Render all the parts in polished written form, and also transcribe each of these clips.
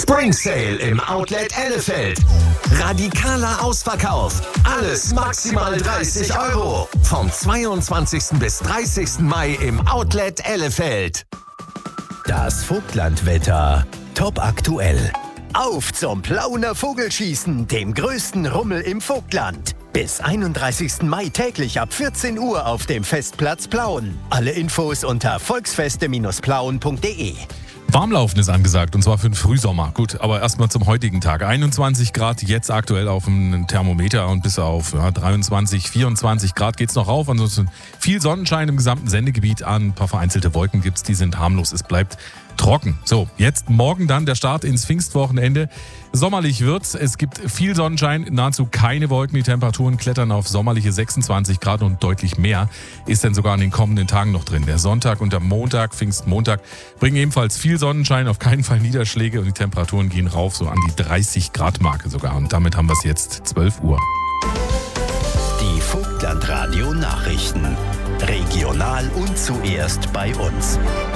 Spring Sale im Outlet Ellefeld. Radikaler Ausverkauf. Alles maximal 30 €. Vom 22. bis 30. Mai im Outlet Ellefeld. Das Vogtlandwetter. Top aktuell. Auf zum Plauener Vogelschießen, dem größten Rummel im Vogtland. Bis 31. Mai täglich ab 14 Uhr auf dem Festplatz Plauen. Alle Infos unter volksfeste-plauen.de. Warmlaufen ist angesagt, und zwar für den Frühsommer. Gut, aber erstmal zum heutigen Tag. 21 Grad jetzt aktuell auf dem Thermometer und bis auf 23, 24 Grad geht's noch rauf. Ansonsten viel Sonnenschein im gesamten Sendegebiet an. Ein paar vereinzelte Wolken gibt's, die sind harmlos. Es bleibt trocken. So, jetzt morgen dann der Start ins Pfingstwochenende. Sommerlich wird's. Es gibt viel Sonnenschein, nahezu keine Wolken. Die Temperaturen klettern auf sommerliche 26 Grad und deutlich mehr ist dann sogar an den kommenden Tagen noch drin. Der Sonntag und der Montag, Pfingstmontag, bringen ebenfalls viel Sonnenschein, auf keinen Fall Niederschläge und die Temperaturen gehen rauf, so an die 30 Grad Marke sogar. Und damit haben wir es jetzt 12 Uhr. Die Vogtlandradio Nachrichten. Regional und zuerst bei uns.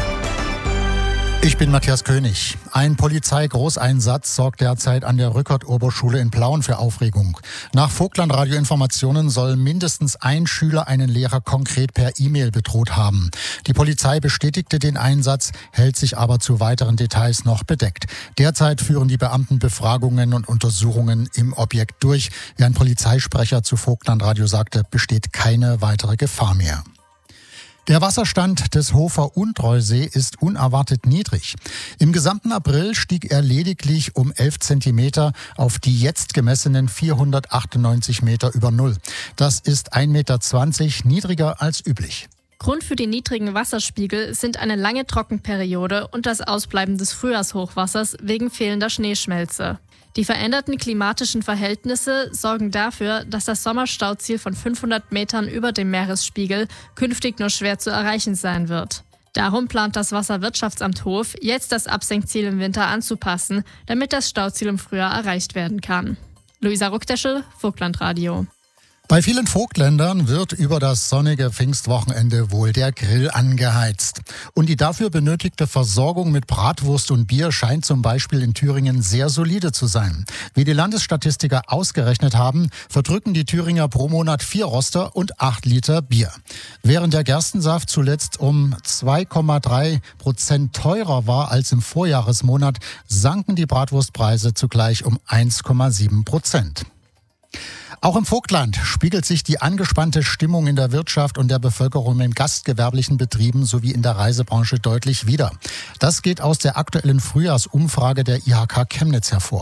Ich bin Matthias König. Ein Polizeigroßeinsatz sorgt derzeit an der Rückert-Oberschule in Plauen für Aufregung. Nach Vogtlandradio-Informationen soll mindestens ein Schüler einen Lehrer konkret per E-Mail bedroht haben. Die Polizei bestätigte den Einsatz, hält sich aber zu weiteren Details noch bedeckt. Derzeit führen die Beamten Befragungen und Untersuchungen im Objekt durch. Wie ein Polizeisprecher zu Vogtlandradio sagte, besteht keine weitere Gefahr mehr. Der Wasserstand des Hofer-Untreusee ist unerwartet niedrig. Im gesamten April stieg er lediglich um 11 Zentimeter auf die jetzt gemessenen 498 Meter über Null. Das ist 1,20 Meter niedriger als üblich. Grund für die niedrigen Wasserspiegel sind eine lange Trockenperiode und das Ausbleiben des Frühjahrshochwassers wegen fehlender Schneeschmelze. Die veränderten klimatischen Verhältnisse sorgen dafür, dass das Sommerstauziel von 500 Metern über dem Meeresspiegel künftig nur schwer zu erreichen sein wird. Darum plant das Wasserwirtschaftsamt Hof, jetzt das Absenkziel im Winter anzupassen, damit das Stauziel im Frühjahr erreicht werden kann. Luisa Ruckdeschel, Vogtlandradio. Bei vielen Vogtländern wird über das sonnige Pfingstwochenende wohl der Grill angeheizt. Und die dafür benötigte Versorgung mit Bratwurst und Bier scheint zum Beispiel in Thüringen sehr solide zu sein. Wie die Landesstatistiker ausgerechnet haben, verdrücken die Thüringer pro Monat 4 Roster und 8 Liter Bier. Während der Gerstensaft zuletzt um 2,3% teurer war als im Vorjahresmonat, sanken die Bratwurstpreise zugleich um 1,7%. Auch im Vogtland spiegelt sich die angespannte Stimmung in der Wirtschaft und der Bevölkerung in gastgewerblichen Betrieben sowie in der Reisebranche deutlich wider. Das geht aus der aktuellen Frühjahrsumfrage der IHK Chemnitz hervor.